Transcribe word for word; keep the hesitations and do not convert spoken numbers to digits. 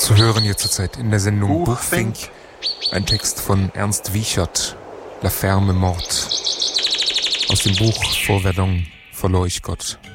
Zu hören hier zurzeit in der Sendung Buchfink, ein Text von Ernst Wiechert, La Ferme Morte, aus dem Buch Vor Verdun verlor ich Gott.